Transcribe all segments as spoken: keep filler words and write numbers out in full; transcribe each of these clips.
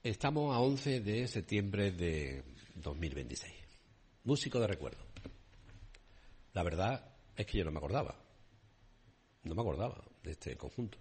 Estamos a once de septiembre de dos mil veintiséis. Músico de recuerdo. La verdad es que yo no me acordaba. No me acordaba de este conjunto.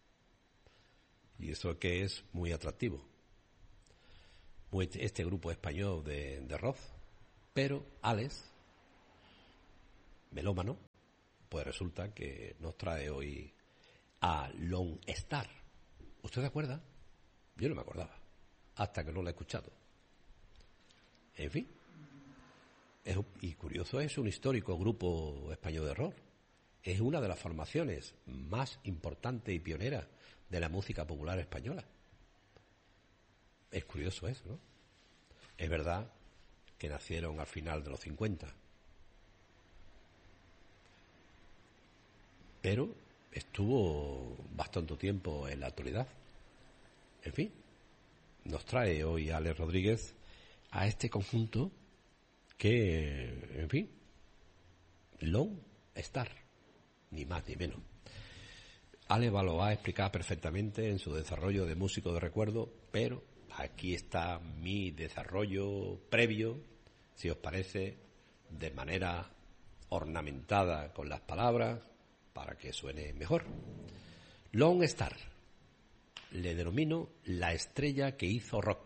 Y eso que es muy atractivo. Muy este grupo español de, de rock. Pero Alex, melómano, pues resulta que nos trae hoy a Lone Star. ¿Usted se acuerda? Yo no me acordaba, hasta que no lo he escuchado. En fin. Es, y curioso, es un histórico grupo español de rock. Es una de las formaciones más importantes y pioneras de la música popular española. Es curioso eso, ¿no? Es verdad que nacieron al final de los cincuenta. Pero estuvo bastante tiempo en la actualidad. En fin, nos trae hoy Alex Rodríguez a este conjunto que, en fin, Lone Star, ni más ni menos. Alex lo va a explicar perfectamente en su desarrollo de músico de recuerdo, pero aquí está mi desarrollo previo, si os parece, de manera ornamentada con las palabras, para que suene mejor. Lone Star, le denomino la estrella que hizo rock.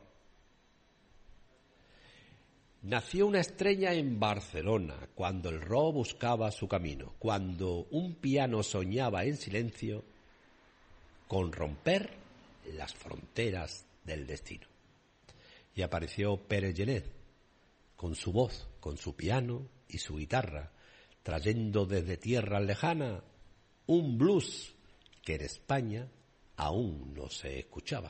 Nació una estrella en Barcelona, cuando el rock buscaba su camino, cuando un piano soñaba en silencio con romper las fronteras del destino. Y apareció Pere Genet, con su voz, con su piano y su guitarra, trayendo desde tierra lejana un blues que en España aún no se escuchaba.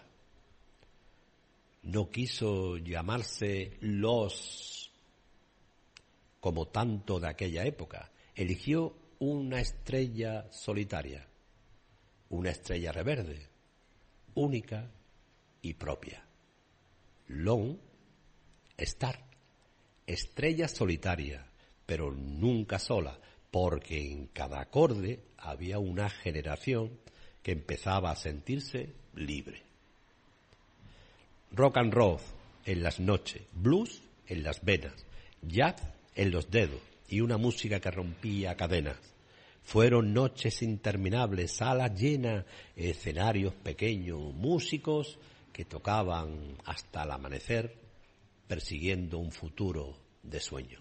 No quiso llamarse Los como tanto de aquella época. Eligió una estrella solitaria, una estrella reverde, única y propia. Lone Star, estrella solitaria, pero nunca sola, porque en cada acorde había una generación que empezaba a sentirse libre. Rock and roll en las noches, blues en las venas, jazz en los dedos y una música que rompía cadenas. Fueron noches interminables, salas llenas, escenarios pequeños, músicos que tocaban hasta el amanecer persiguiendo un futuro de sueño.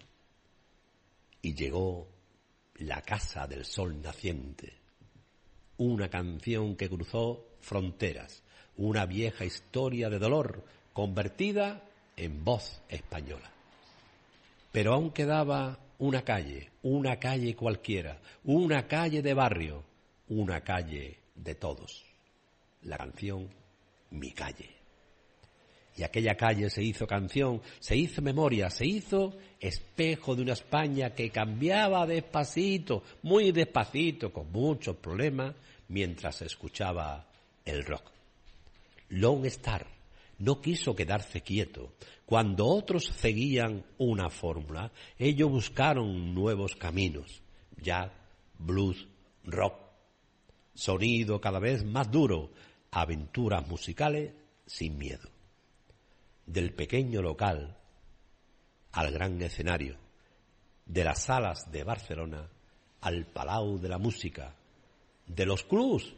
Y llegó La Casa del Sol Naciente, una canción que cruzó fronteras, una vieja historia de dolor convertida en voz española. Pero aún quedaba una calle, una calle cualquiera, una calle de barrio, una calle de todos. La canción Mi Calle. Y aquella calle se hizo canción, se hizo memoria, se hizo espejo de una España que cambiaba despacito, muy despacito, con muchos problemas, mientras se escuchaba el rock. Lone Star no quiso quedarse quieto. Cuando otros seguían una fórmula, ellos buscaron nuevos caminos. Jazz, blues, rock. Sonido cada vez más duro. Aventuras musicales sin miedo. Del pequeño local al gran escenario. De las salas de Barcelona al Palau de la Música. De los clubs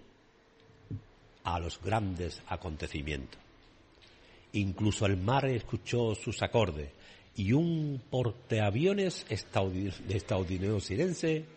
a los grandes acontecimientos. Incluso el mar escuchó sus acordes y un portaaviones estadounidense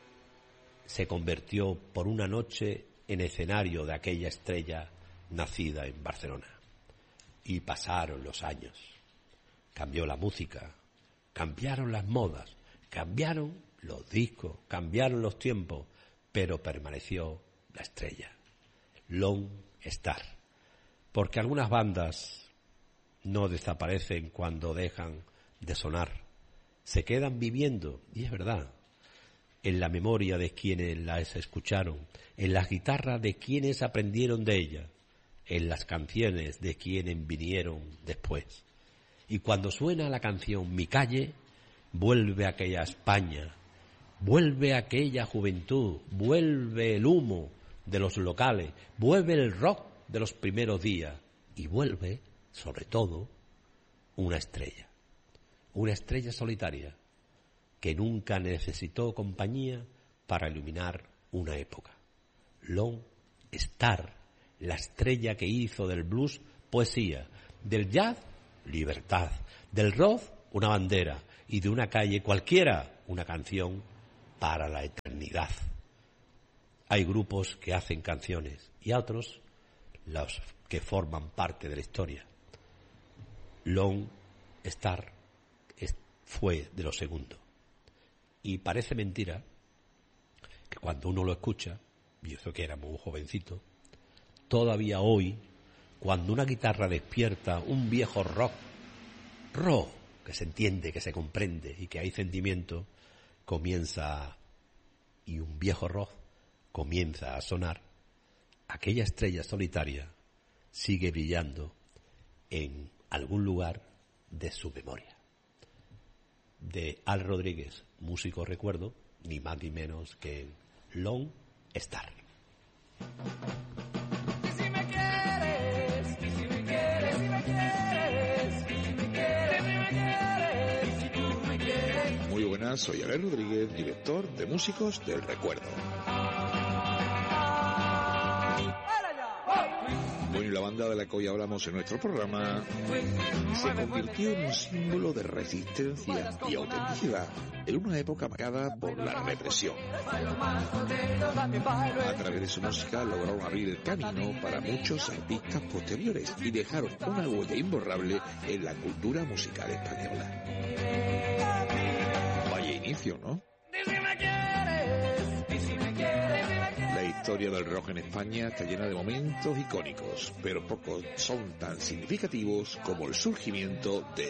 se convirtió por una noche en escenario de aquella estrella nacida en Barcelona. Y pasaron los años. Cambió la música, cambiaron las modas, cambiaron los discos, cambiaron los tiempos, pero permaneció la estrella. Lone Star. Porque algunas bandas no desaparecen cuando dejan de sonar. Se quedan viviendo, y es verdad, en la memoria de quienes las escucharon, en las guitarras de quienes aprendieron de ellas, en las canciones de quienes vinieron después. Y cuando suena la canción Mi Calle, vuelve aquella España, vuelve aquella juventud, vuelve el humo de los locales, vuelve el rock de los primeros días y vuelve sobre todo, una estrella. Una estrella solitaria que nunca necesitó compañía para iluminar una época. Lone Star, la estrella que hizo del blues poesía, del jazz libertad, del rock una bandera y de una calle cualquiera una canción para la eternidad. Hay grupos que hacen canciones y otros los que forman parte de la historia. Lone Star fue de lo segundo. Y parece mentira que cuando uno lo escucha, y eso que era muy jovencito, todavía hoy, cuando una guitarra despierta un viejo rock, rock, que se entiende, que se comprende y que hay sentimiento, comienza, y un viejo rock comienza a sonar, aquella estrella solitaria sigue brillando en algún lugar de su memoria. De Al Rodríguez, músico recuerdo, ni más ni menos que Lone Star. Muy buenas, soy Al Rodríguez, director de Músicos del Recuerdo. Bueno, y la banda de la que hoy hablamos en nuestro programa se convirtió en un símbolo de resistencia y autenticidad en una época marcada por la represión. A través de su música lograron abrir el camino para muchos artistas posteriores y dejaron una huella imborrable en la cultura musical española. Vaya inicio, ¿no? La historia del rock en España está llena de momentos icónicos, pero pocos son tan significativos como el surgimiento de